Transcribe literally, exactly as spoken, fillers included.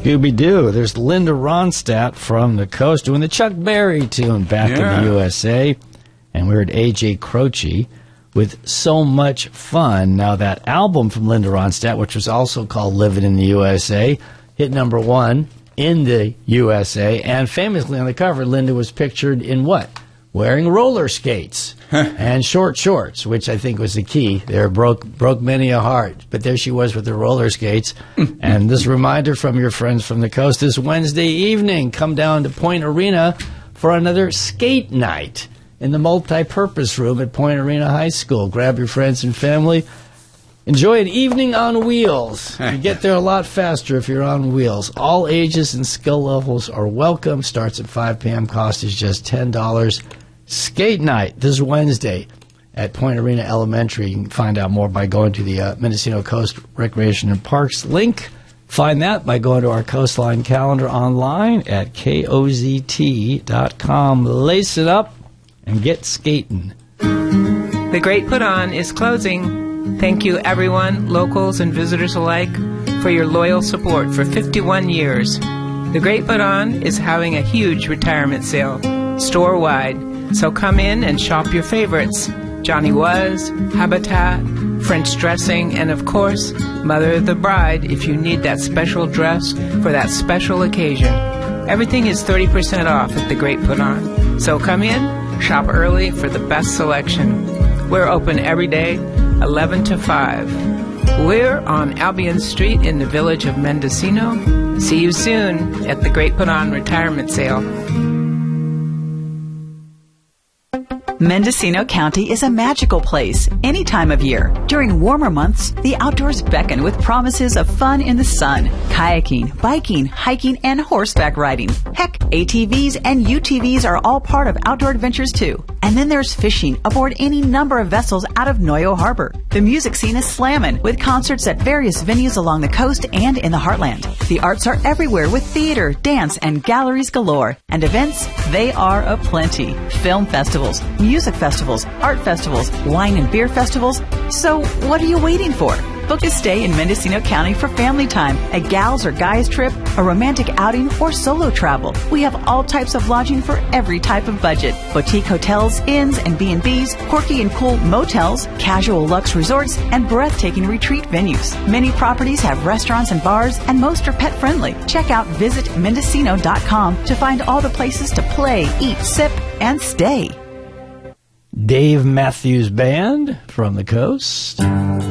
Scooby-Doo. There's Linda Ronstadt from the coast doing the Chuck Berry tune back Yeah. in the U S A. And we heard A J Croce with So Much Fun. Now, that album from Linda Ronstadt, which was also called Living in the U S A, hit number one in the U S A. And famously on the cover, Linda was pictured in what? Wearing roller skates and short shorts, which I think was the key. There broke broke many a heart. But there she was with the roller skates. And this reminder from your friends from the coast this Wednesday evening, come down to Point Arena for another skate night in the multi-purpose room at Point Arena High School. Grab your friends and family. Enjoy an evening on wheels. You get there a lot faster if you're on wheels. All ages and skill levels are welcome. Starts at five p.m. Cost is just ten dollars. Skate night this Wednesday at Point Arena Elementary. You can find out more by going to the uh, Mendocino Coast Recreation and Parks link. Find that by going to our Coastline calendar online at K O Z T dot com. Lace it up and get skating. The Great Put On is closing. Thank you, everyone, locals and visitors alike, for your loyal support for fifty-one years. The Great Put On is having a huge retirement sale, store-wide. So come in and shop your favorites. Johnny Was, Habitat, French dressing, and of course, Mother of the Bride if you need that special dress for that special occasion. Everything is thirty percent off at The Great Put On. So come in, shop early for the best selection. We're open every day, eleven to five. We're on Albion Street in the village of Mendocino. See you soon at The Great Put On Retirement Sale. Mendocino County is a magical place any time of year. During warmer months, the outdoors beckon with promises of fun in the sun. Kayaking, biking, hiking, and horseback riding. Heck, A T Vs and U T Vs are all part of outdoor adventures too. And then there's fishing aboard any number of vessels out of Noyo Harbor. The music scene is slammin' with concerts at various venues along the coast and in the heartland. The arts are everywhere with theater, dance, and galleries galore. And events, they are aplenty. Film festivals, music festivals, art festivals, wine and beer festivals. So what are you waiting for? Book a stay in Mendocino County for family time, a gals or guys trip, a romantic outing, or solo travel. We have all types of lodging for every type of budget. Boutique hotels, inns and B and B's, quirky and cool motels, casual luxe resorts, and breathtaking retreat venues. Many properties have restaurants and bars, and most are pet friendly. Check out visit mendocino dot com to find all the places to play, eat, sip, and stay. Dave Matthews Band from the coast.